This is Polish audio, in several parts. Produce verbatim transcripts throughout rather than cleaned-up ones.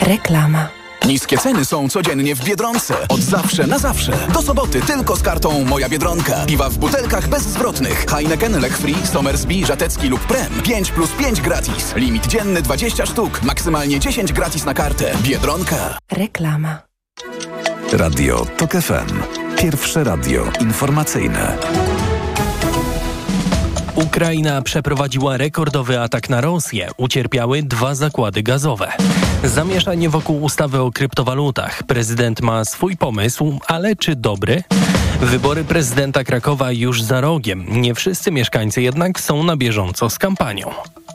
Reklama. Niskie ceny są codziennie w Biedronce. Od zawsze na zawsze. Do soboty tylko z kartą Moja Biedronka. Piwa w butelkach bezzwrotnych. Heineken, Lech Free, Somersby, Żatecki lub Prem. pięć plus pięć gratis. Limit dzienny dwadzieścia sztuk. Maksymalnie dziesięć gratis na kartę. Biedronka. Reklama. Radio TOK F M. Pierwsze radio informacyjne. Ukraina przeprowadziła rekordowy atak na Rosję. Ucierpiały dwa zakłady gazowe. Zamieszanie wokół ustawy o kryptowalutach. Prezydent ma swój pomysł, ale czy dobry? Wybory prezydenta Krakowa już za rogiem. Nie wszyscy mieszkańcy jednak są na bieżąco z kampanią.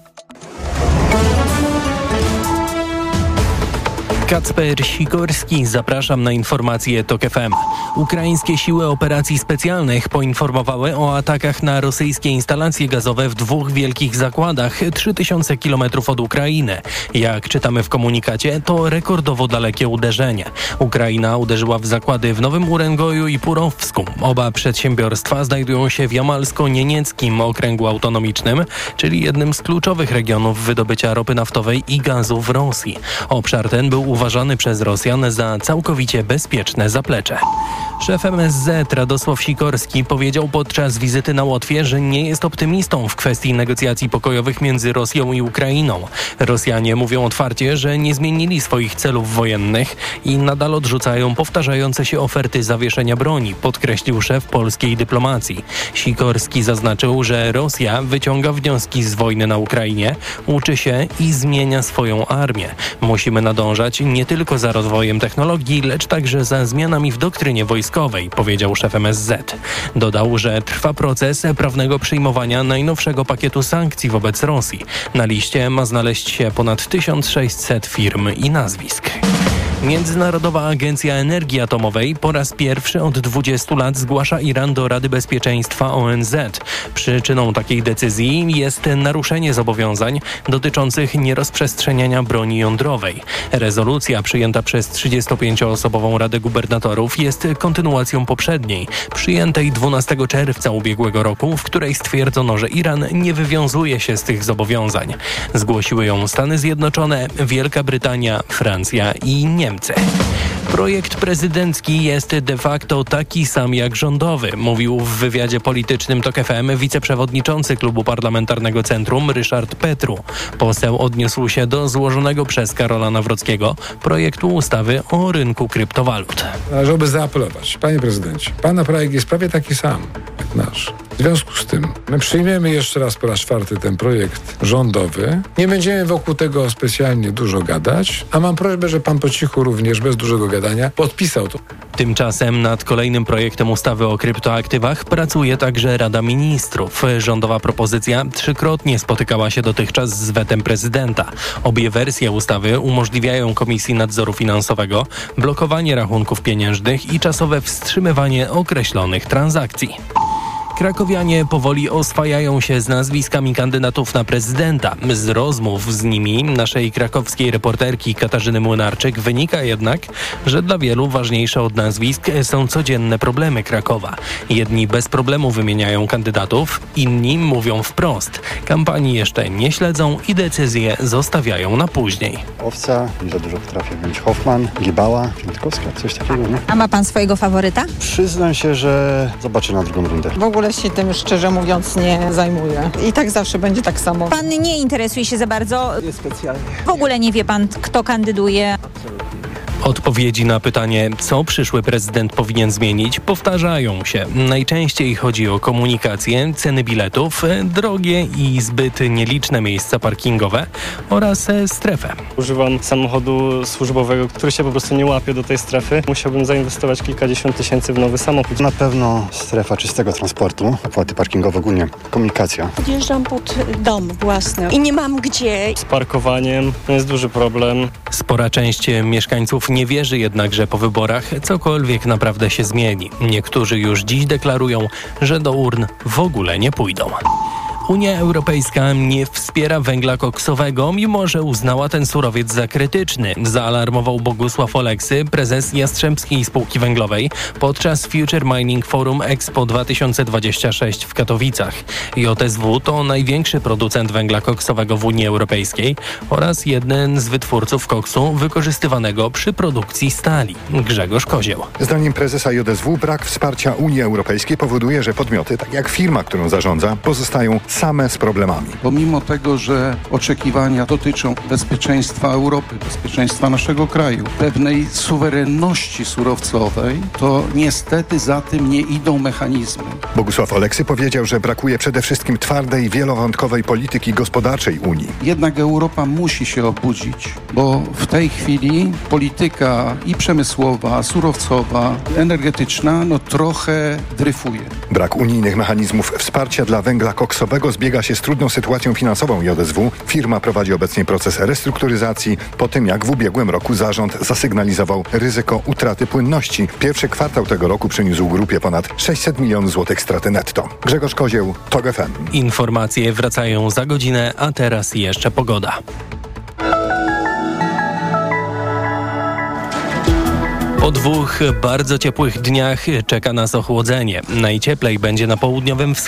Kacper Sikorski, zapraszam na informacje TOK F M. Ukraińskie siły operacji specjalnych poinformowały o atakach na rosyjskie instalacje gazowe w dwóch wielkich zakładach trzy tysiące kilometrów od Ukrainy. Jak czytamy w komunikacie, to rekordowo dalekie uderzenie. Ukraina uderzyła w zakłady w Nowym Uręgoju i Purowsku. Oba przedsiębiorstwa znajdują się w Jamalsko-Nienieckim okręgu autonomicznym, czyli jednym z kluczowych regionów wydobycia ropy naftowej i gazu w Rosji. Obszar ten był uważany przez Rosjan za całkowicie bezpieczne zaplecze. Szef M S Z Radosław Sikorski powiedział podczas wizyty na Łotwie, że nie jest optymistą w kwestii negocjacji pokojowych między Rosją i Ukrainą. Rosjanie mówią otwarcie, że nie zmienili swoich celów wojennych i nadal odrzucają powtarzające się oferty zawieszenia broni, podkreślił szef polskiej dyplomacji. Sikorski zaznaczył, że Rosja wyciąga wnioski z wojny na Ukrainie, uczy się i zmienia swoją armię. Musimy nadążać nie tylko za rozwojem technologii, lecz także za zmianami w doktrynie wojskowej, powiedział szef M S Z. Dodał, że trwa proces prawnego przyjmowania najnowszego pakietu sankcji wobec Rosji. Na liście ma znaleźć się ponad tysiąc sześćset firm i nazwisk. Międzynarodowa Agencja Energii Atomowej po raz pierwszy od dwudziestu lat zgłasza Iran do Rady Bezpieczeństwa O N Z. Przyczyną takiej decyzji jest naruszenie zobowiązań dotyczących nierozprzestrzeniania broni jądrowej. Rezolucja przyjęta przez trzydziestopięcioosobową Radę Gubernatorów jest kontynuacją poprzedniej, przyjętej dwunastego czerwca ubiegłego roku, w której stwierdzono, że Iran nie wywiązuje się z tych zobowiązań. Zgłosiły ją Stany Zjednoczone, Wielka Brytania, Francja i Niemcy. Projekt prezydencki jest de facto taki sam jak rządowy, mówił w wywiadzie politycznym TOK F M wiceprzewodniczący Klubu Parlamentarnego Centrum Ryszard Petru. Poseł odniósł się do złożonego przez Karola Nawrockiego projektu ustawy o rynku kryptowalut. Należałoby zaapelować. Panie prezydencie, pana projekt jest prawie taki sam jak nasz. W związku z tym my przyjmiemy jeszcze raz po raz czwarty ten projekt rządowy. Nie będziemy wokół tego specjalnie dużo gadać, a mam prośbę, że pan po cichu również, bez dużego gadania, podpisał to. Tymczasem nad kolejnym projektem ustawy o kryptoaktywach pracuje także Rada Ministrów. Rządowa propozycja trzykrotnie spotykała się dotychczas z wetem prezydenta. Obie wersje ustawy umożliwiają Komisji Nadzoru Finansowego blokowanie rachunków pieniężnych i czasowe wstrzymywanie określonych transakcji. Krakowianie powoli oswajają się z nazwiskami kandydatów na prezydenta. Z rozmów z nimi naszej krakowskiej reporterki Katarzyny Młynarczyk wynika jednak, że dla wielu ważniejsze od nazwisk są codzienne problemy Krakowa. Jedni bez problemu wymieniają kandydatów, inni mówią wprost. Kampanii jeszcze nie śledzą i decyzje zostawiają na później. Owca, nie za dużo potrafię być. Hoffman, Gibała, Piątkowska, coś takiego, nie? A ma pan swojego faworyta? Przyznam się, że zobaczę na drugą rundę. W ogóle się tym szczerze mówiąc nie zajmuję. I tak zawsze będzie tak samo. Pan nie interesuje się za bardzo? Nie specjalnie. W ogóle nie wie pan, kto kandyduje? Absolutnie. Odpowiedzi na pytanie, co przyszły prezydent powinien zmienić, powtarzają się. Najczęściej chodzi o komunikację, ceny biletów, drogie i zbyt nieliczne miejsca parkingowe oraz strefę. Używam samochodu służbowego, który się po prostu nie łapie do tej strefy. Musiałbym zainwestować kilkadziesiąt tysięcy w nowy samochód. Na pewno strefa czystego transportu, opłaty parkingowe, ogólnie komunikacja. Podjeżdżam pod dom własny i nie mam gdzie. Z parkowaniem jest duży problem. Spora część mieszkańców nie wierzy jednak, że po wyborach cokolwiek naprawdę się zmieni. Niektórzy już dziś deklarują, że do urn w ogóle nie pójdą. Unia Europejska nie wspiera węgla koksowego, mimo że uznała ten surowiec za krytyczny, zaalarmował Bogusław Oleksy, prezes Jastrzębskiej Spółki Węglowej, podczas Future Mining Forum Expo dwa tysiące dwadzieścia sześć w Katowicach. J S W to największy producent węgla koksowego w Unii Europejskiej oraz jeden z wytwórców koksu wykorzystywanego przy produkcji stali. Grzegorz Kozieł. Zdaniem prezesa J S W brak wsparcia Unii Europejskiej powoduje, że podmioty, tak jak firma, którą zarządza, pozostają same z problemami. Pomimo tego, że oczekiwania dotyczą bezpieczeństwa Europy, bezpieczeństwa naszego kraju, pewnej suwerenności surowcowej, to niestety za tym nie idą mechanizmy. Bogusław Oleksy powiedział, że brakuje przede wszystkim twardej, wielowątkowej polityki gospodarczej Unii. Jednak Europa musi się obudzić, bo w tej chwili polityka i przemysłowa, surowcowa, energetyczna, no trochę dryfuje. Brak unijnych mechanizmów wsparcia dla węgla koksowego zbiega się z trudną sytuacją finansową J S W. Firma prowadzi obecnie proces restrukturyzacji po tym, jak w ubiegłym roku zarząd zasygnalizował ryzyko utraty płynności. Pierwszy kwartał tego roku przyniósł grupie ponad sześćset milionów złotych straty netto. Grzegorz Kozieł, TOG F M. Informacje wracają za godzinę, a teraz jeszcze pogoda. Po dwóch bardzo ciepłych dniach czeka nas ochłodzenie. Najcieplej będzie na południowym wschodzie.